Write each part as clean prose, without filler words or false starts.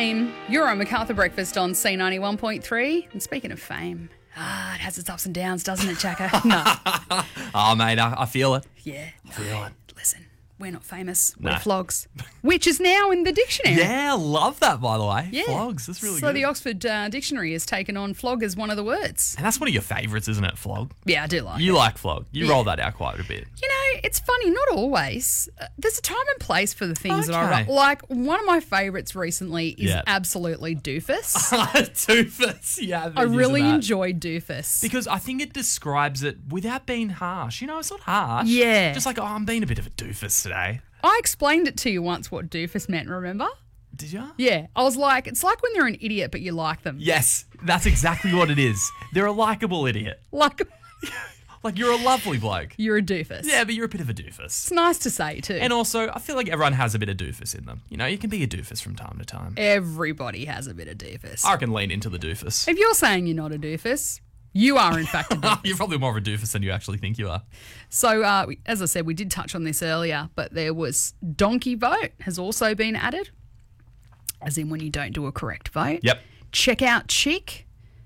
Fame. You're on MacArthur Breakfast on C91.3. And speaking of fame, it has its ups and downs, doesn't it, Chaka? No. Oh, mate, I feel it. Yeah. I feel it. Listen, we're not famous. No. We're flogs, which is now in the dictionary. Yeah, love that, by the way. Yeah. Flogs, that's really so good. the Oxford Dictionary has taken on flog as one of the words. And that's one of your favourites, isn't it, flog? Yeah, I do like You it. like flog. You roll that out quite a bit. You know, it's funny, not always. There's a time and place for the things that I Okay. write. Like, one of my favourites recently is Yeah. absolutely doofus. Doofus, yeah. I really enjoy doofus. Because I think it describes it without being harsh. You know, it's not harsh. Yeah. Just like, oh, I'm being a bit of a doofus today. I explained it to you once what doofus meant, remember? Did you? Yeah. I was like, it's like when they're an idiot but you like them. Yes, that's exactly what it is. They're a likeable idiot. Like, Like, you're a lovely bloke. you're a doofus. Yeah, but you're a bit of a doofus. It's nice to say too. And also, I feel like everyone has a bit of doofus in them. You know, you can be a doofus from time to time. Everybody has a bit of doofus. I can lean into the doofus. If you're saying you're not a doofus, you are in fact a doofus. You're probably more of a doofus than you actually think you are. So, as I said, we did touch on this earlier, but there was donkey vote has also been added, as in when you don't do a correct vote. Yep. Check out chick,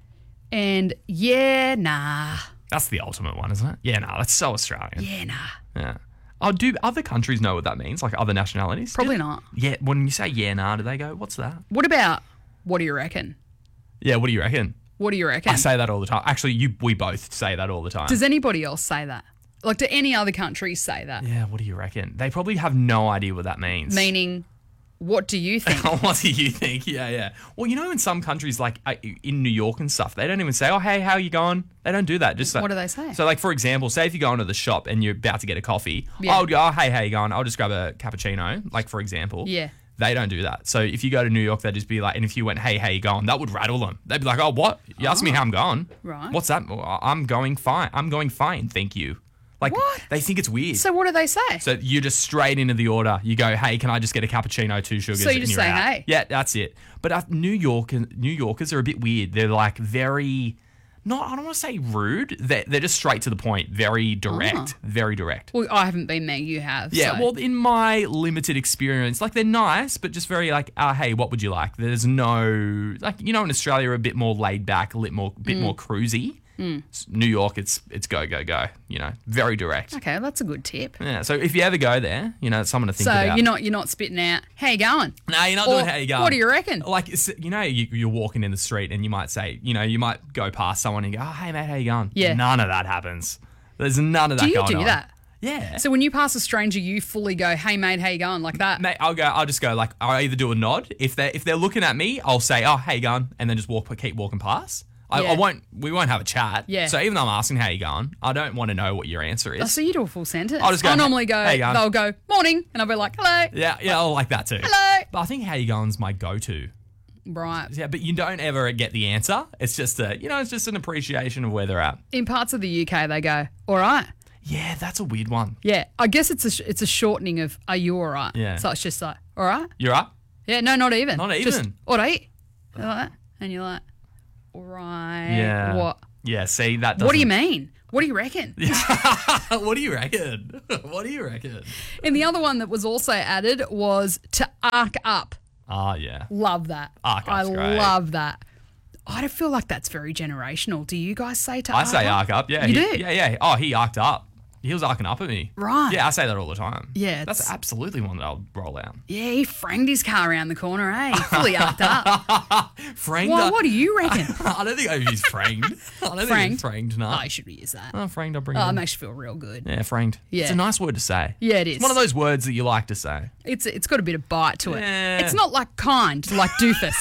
and yeah, nah. That's the ultimate one, isn't it? Yeah, no, that's so Australian. Yeah, nah. Yeah. Oh, do other countries know what that means? Like other nationalities? Probably not. Yeah, when you say yeah, nah, do they go, what's that? What about, what do you reckon? Yeah, what do you reckon? What do you reckon? I say that all the time. Actually, we both say that all the time. Does anybody else say that? Like, do any other countries say that? Yeah, what do you reckon? They probably have no idea what that means. Meaning, what do you think? What do you think? Yeah, yeah. Well, you know, in some countries, like in New York and stuff, they don't even say, oh, hey, how you going? They don't do that. Just What do they say? So, like, for example, say if you go into the shop and you're about to get a coffee, Yeah. I would go, oh, hey, how you going? I'll just grab a cappuccino, like, for example. Yeah. They don't do that. So if you go to New York, they'd just be like, and if you went, hey, how you going? That would rattle them. They'd be like, oh, what? You asked me how I'm going. Right. What's that? Well, I'm going fine. I'm going fine, thank you. Like, What? they think it's weird. So what do they say? So you're just straight into the order. You go, hey, can I just get a cappuccino, 2 sugars? So you and just you're say, out. hey. Yeah, that's it. But New Yorkers are a bit weird. They're like very, I don't want to say rude. They're just straight to the point. Very direct. Very direct. Well, I haven't been there. You have. Yeah, so. well, in my limited experience, like, they're nice, but just very like, hey, what would you like? There's no, like, you know, in Australia, a bit more laid back, a bit more cruisy. New York, it's go, go, go, you know, very direct. Okay, that's a good tip. Yeah, so if you ever go there, you know, it's something to think So about. you're not spitting out, how you going? No, you're not Or, doing how you going. what do you reckon? Like, you know, you're walking in the street and you might say, you know, you might go past someone and go, oh, hey, mate, how you going? Yeah. None of that happens. There's none of that Do you going do on. that? Yeah. So when you pass a stranger, you fully go, hey mate, how you going? Like that? Mate, I'll just go, like, I'll either do a nod. If they're looking at me, I'll say, oh, how you going? And then just keep walking past. Yeah. We won't have a chat. Yeah. So even though I'm asking how you going, I don't want to know what your answer is. Oh, so you do a full sentence. I'll just go, I normally go, how you going? they'll go, morning. And I'll be like, hello. Yeah, I'll like that too. Hello. But I think how you going's my go-to. Right. Yeah, but you don't ever get the answer. It's just it's just an appreciation of where they're at. In parts of the UK, they go, all right. Yeah, that's a weird one. Yeah. I guess it's a shortening of, are you all right? Yeah. So it's just like, all right. You're up? Yeah, no, not even. Not Just, even? all right. Like that. And you're like, all right. Yeah. What? Yeah, see, that doesn't... What do you mean? What do you reckon? What do you reckon? What do you reckon? And the other one that was also added was to arc up. Ah, yeah. Love that. Arc I up's great. love that. I don't feel like that's very generational. Do you guys say to I arc say up? arc up. Yeah. You do? Yeah, yeah. Oh, he arced up. He was arcing up at me. Right. Yeah, I say that all the time. Yeah, That's it's- absolutely one that I'll roll out. Yeah, he franged his car around the corner, eh? Fully arced up. Franged. Well, what do you reckon? I don't think I've used franged. I don't think Franged? it's franged, no. Oh, you should use that. Oh, franged, I'll bring Oh, it it in. makes you feel real good. Yeah, franged. Yeah. It's a nice word to say. Yeah, it is. It's one of those words that you like to say. It's got a bit of bite to it. Yeah. It's not like kind, like doofus.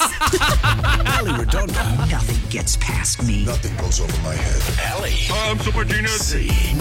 Ali Redondo. Nothing gets past me. Nothing goes over my head. Ali. I'm Super Genius.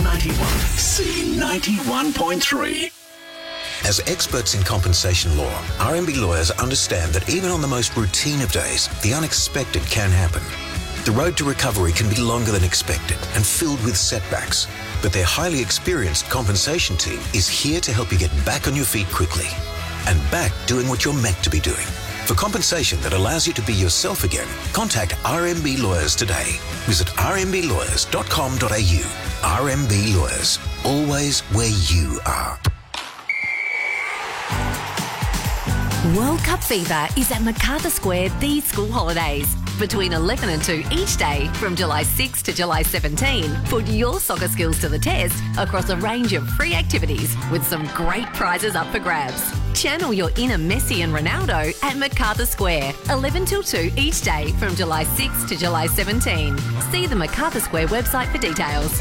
C91. C91.3. As experts in compensation law, RMB lawyers understand that even on the most routine of days, the unexpected can happen. The road to recovery can be longer than expected and filled with setbacks. But their highly experienced compensation team is here to help you get back on your feet quickly and back doing what you're meant to be doing. For compensation that allows you to be yourself again, contact RMB Lawyers today. Visit rmblawyers.com.au. RMB Lawyers, always where you are. World Cup fever is at MacArthur Square these school holidays. Between 11 and 2 each day from July 6 to July 17, put your soccer skills to the test across a range of free activities with some great prizes up for grabs. Channel your inner Messi and Ronaldo at MacArthur Square, 11 till 2 each day from July 6 to July 17. See the MacArthur Square website for details.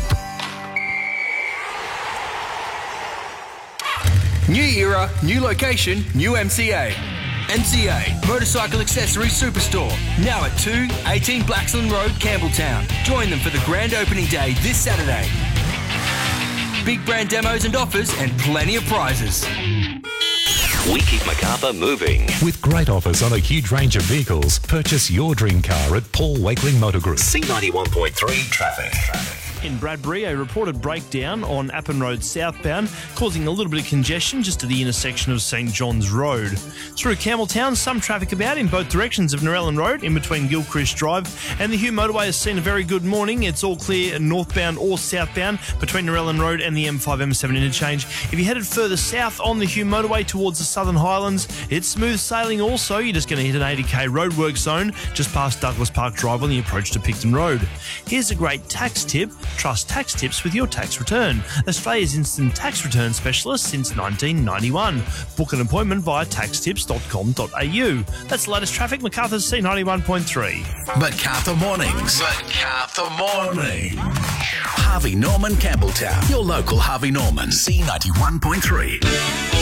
New era, new location, new MCA. MCA, Motorcycle Accessories Superstore. Now at 218 Blaxland Road, Campbelltown. Join them for the grand opening day this Saturday. Big brand demos and offers and plenty of prizes. We keep MacArthur moving. With great offers on a huge range of vehicles, purchase your dream car at Paul Wakeling Motor Group. C91.3 traffic. In Bradbury, a reported breakdown on Appin Road southbound, causing a little bit of congestion just to the intersection of St John's Road. Through Campbelltown, some traffic about in both directions of Narellan Road, in between Gilchrist Drive and the Hugh Motorway has seen a very good morning. It's all clear northbound or southbound between Narellan Road and the M5-M7 interchange. If you headed further south on the Hugh Motorway towards the Southern Highlands, it's smooth sailing also. You're just going to hit an 80k roadwork zone just past Douglas Park Drive on the approach to Picton Road. Here's a great tax tip. Trust tax tips with your tax return. Australia's instant tax return specialist since 1991. Book an appointment via taxtips.com.au. That's the latest traffic. MacArthur's C91.3. MacArthur Mornings. MacArthur Morning. Harvey Norman Campbelltown. Your local Harvey Norman. C91.3.